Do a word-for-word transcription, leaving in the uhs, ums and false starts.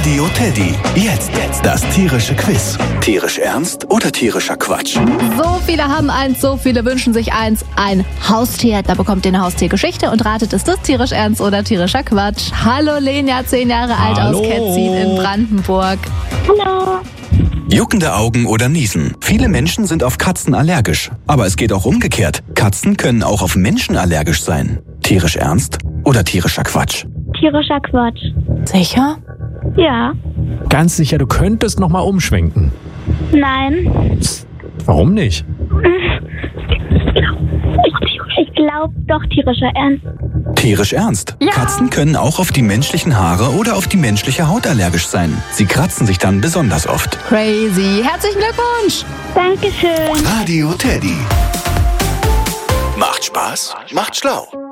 Radio Teddy. Jetzt. Jetzt. Das tierische Quiz. Tierisch ernst oder tierischer Quatsch? So viele haben eins, so viele wünschen sich eins. Ein Haustier. Da bekommt ihr eine Haustiergeschichte und ratet, ist das tierisch ernst oder tierischer Quatsch? Hallo Lenia, zehn Jahre alt Hallo. aus Ketzin in Brandenburg. Hallo. Juckende Augen oder Niesen. Viele Menschen sind auf Katzen allergisch. Aber es geht auch umgekehrt. Katzen können auch auf Menschen allergisch sein. Tierisch ernst oder tierischer Quatsch? Tierischer Quatsch. Sicher? Ja. Ganz sicher, du könntest noch mal umschwenken. Nein. Warum nicht? Ich glaube doch tierischer Ernst. Tierisch ernst. Ja. Katzen können auch auf die menschlichen Haare oder auf die menschliche Haut allergisch sein. Sie kratzen sich dann besonders oft. Crazy. Herzlichen Glückwunsch. Dankeschön. Radio Teddy. Macht Spaß, macht schlau.